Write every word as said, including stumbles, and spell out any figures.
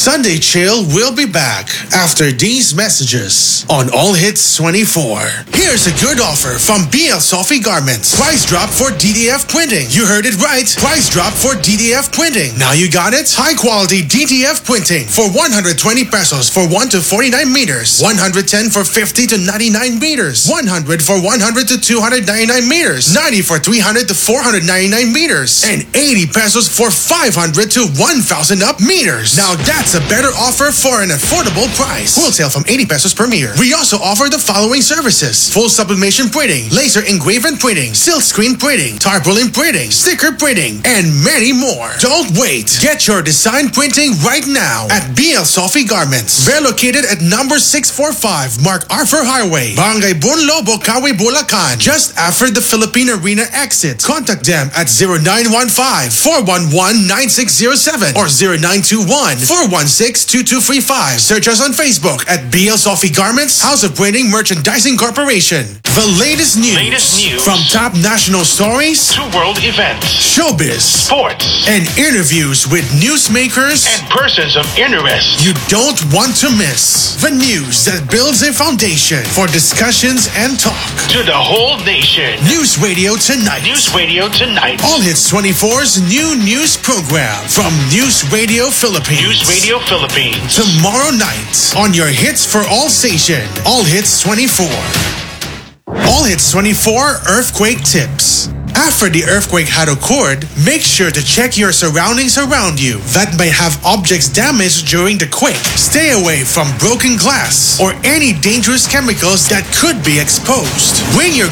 Sunday Chill will be back after these messages on All Hits twenty-four. Here's a good offer from B L Sophie Garments. Price drop for D D F printing. You heard it right. Price drop for D D F printing. Now you got it? High quality D D F printing for one hundred twenty pesos for one to forty-nine meters. one hundred ten for fifty to ninety-nine meters. one hundred for one hundred to two hundred ninety-nine meters. ninety for three hundred to four hundred ninety-nine meters. And eighty pesos for five hundred to one thousand up meters. Now that's a better offer for an affordable price. Wholesale from eighty pesos per meter. We also offer the following services: full sublimation printing, laser engraving printing, silk screen printing, tarpaulin printing, sticker printing, and many more. Don't wait. Get your design printing right now at B L Sophie Garments. They're located at number six forty-five Mark Arthur Highway, Barangay Bunlobo, Kawi, Bulacan, just after the Philippine Arena exit. Contact them at zero nine one five, four one one, nine six zero seven or zero nine two one, four one six, two two three five. Search us on Facebook at B L Sophie Garments, House of Printing Merchandising Corporation. The latest news, latest news from top national stories to world events, showbiz, sports, and interviews with newsmakers and persons of interest you don't want to miss. The news that builds a foundation for discussions and talk. To the whole nation. News Radio Tonight. News Radio Tonight. All Hits twenty-four's new news program from News Radio Philippines. News Radio Philippines. Tomorrow night on your Hits for All station, All Hits twenty-four. All Hits twenty-four Earthquake Tips. After the earthquake had occurred, make sure to check your surroundings around you that may have objects damaged during the quake. Stay away from broken glass or any dangerous chemicals that could be exposed. Bring your